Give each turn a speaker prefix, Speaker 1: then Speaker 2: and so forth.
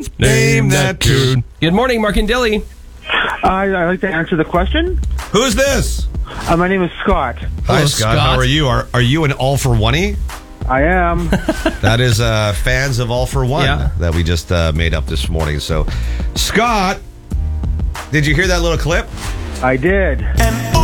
Speaker 1: Name that tune.
Speaker 2: Good morning, Mark and Dilly.
Speaker 3: I'd like to answer the question.
Speaker 1: Who's this?
Speaker 3: My name is Scott.
Speaker 1: Hi,
Speaker 2: Hello,
Speaker 1: Scott.
Speaker 2: Scott.
Speaker 1: How are you? Are you an All for One-y?
Speaker 3: I am.
Speaker 1: That is fans of All for One
Speaker 2: Yeah.
Speaker 1: that we just made up this morning. So, Scott, did you hear that little clip?
Speaker 3: I did.
Speaker 4: And